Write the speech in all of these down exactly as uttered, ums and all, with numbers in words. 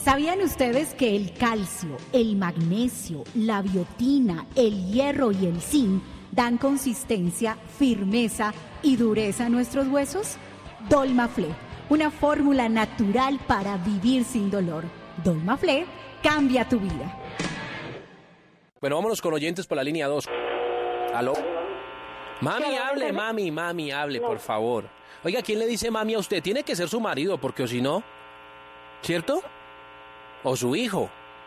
¿Sabían ustedes que el calcio, el magnesio, la biotina, el hierro y el zinc dan consistencia, firmeza y dureza a nuestros huesos? Dolmaflé, una fórmula natural para vivir sin dolor. Dolmaflé cambia tu vida. Bueno, vámonos con oyentes por la línea dos. ¿Aló? Mami, hable, mami, mami, hable, por favor. Oiga, ¿quién le dice mami a usted? Tiene que ser su marido, porque o si no, ¿cierto? O su hijo.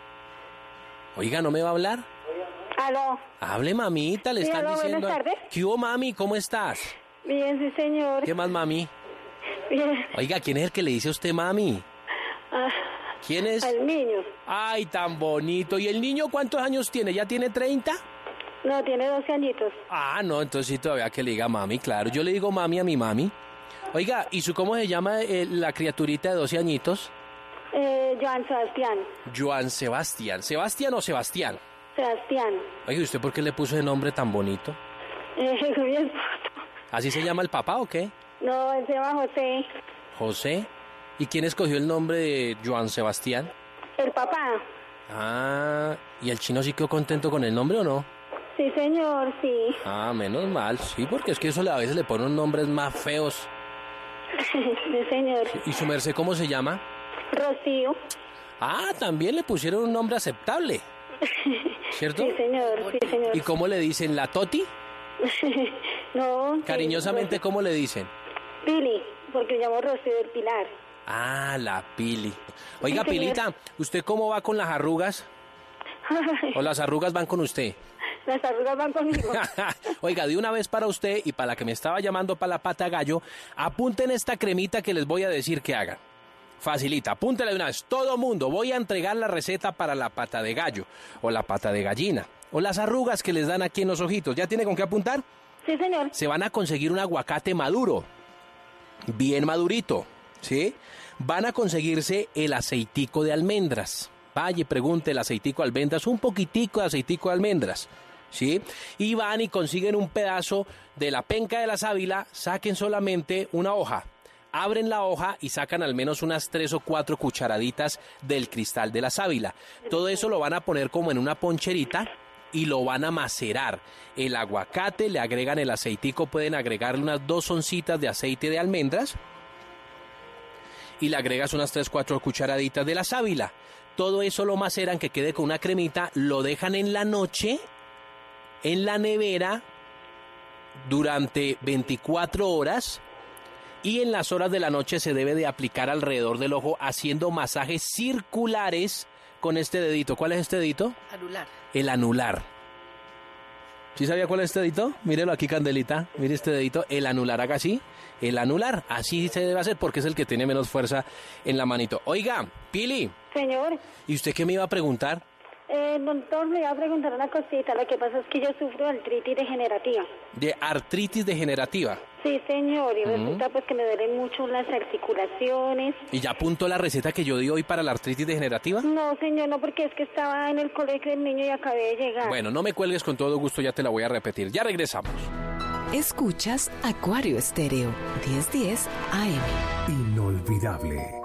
Oiga, ¿no me va a hablar? Aló. Hable, mamita, le Sí, están aló, diciendo. buenas tardes. ¿Qué hubo, mami? ¿Cómo estás? Bien, sí, señor. ¿Qué más, mami? Bien. Oiga, ¿quién es el que le dice a usted mami? Ah, ¿Quién es? al niño. Ay, tan bonito. ¿Y el niño cuántos años tiene? ¿Ya tiene treinta? No, tiene doce añitos. Ah, no, entonces sí todavía que le diga mami, claro. Yo le digo mami a mi mami. Oiga, ¿y su cómo se llama eh, la criaturita de doce añitos? Eh, Joan Sebastián. Joan Sebastián. ¿Sebastián o Sebastián? Sebastián. Oiga, ¿y usted por qué le puso ese nombre tan bonito? Eh, mi esposo. ¿Así se llama el papá o qué? No, él se llama José. José. ¿Y quién escogió el nombre de Joan Sebastián? El papá. Ah, ¿y el chino sí quedó contento con el nombre o no? Sí, señor, sí. Ah, menos mal, sí, porque es que eso a veces le ponen nombres más feos. Sí, señor. ¿Y su merced cómo se llama? Rocío. Ah, también le pusieron un nombre aceptable, ¿cierto? Sí, señor, sí, señor. ¿Y cómo le dicen? ¿La Toti? No. Cariñosamente, sí, ¿cómo le dicen? Pili, porque llamo Rocío del Pilar. Ah, la Pili. Oiga, Sí, señor. Pilita, ¿usted cómo va con las arrugas? ¿O las arrugas van con usted? Las arrugas van conmigo. Oiga, de una vez para usted y para la que me estaba llamando para la pata de gallo, apunten esta cremita que les voy a decir que hagan. Facilita, apúntela de una vez. Todo mundo, voy a entregar la receta para la pata de gallo, o la pata de gallina, o las arrugas que les dan aquí en los ojitos. ¿Ya tiene con qué apuntar? Sí, señor. Se van a conseguir un aguacate maduro, bien madurito, ¿sí? Van a conseguirse el aceitico de almendras. Vaya y pregunte el aceitico de almendras, un poquitico de aceitico de almendras, ¿sí? Y van y consiguen un pedazo de la penca de la sábila, saquen solamente una hoja. Abren la hoja y sacan al menos unas tres o cuatro cucharaditas del cristal de la sábila. Todo eso lo van a poner como en una poncherita y lo van a macerar. El aguacate, le agregan el aceitico, pueden agregarle unas dos oncitas de aceite de almendras y le agregas unas tres o cuatro cucharaditas de la sábila. Todo eso lo maceran, que quede con una cremita, lo dejan en la noche, en la nevera, durante veinticuatro horas. Y en las horas de la noche se debe de aplicar alrededor del ojo haciendo masajes circulares con este dedito. ¿Cuál es este dedito? Anular. El anular. ¿Sí sabía cuál es este dedito? Mírelo aquí, Candelita. Mire este dedito. El anular, haga así. El anular. Así se debe hacer porque es el que tiene menos fuerza en la manito. Oiga, Pili. Señor. ¿Y usted qué me iba a preguntar? Eh, doctor, le iba a preguntar una cosita. Lo que pasa es que yo sufro de artritis degenerativa. De artritis degenerativa. Sí, señor, y resulta pues que me duelen mucho las articulaciones. ¿Y ya apuntó la receta que yo di hoy para la artritis degenerativa? No, señor, no, porque es que estaba en el colegio del niño y acabé de llegar. Bueno, no me cuelgues, con todo gusto, ya te la voy a repetir. Ya regresamos. Escuchas Acuario Estéreo, diez diez A M. Inolvidable.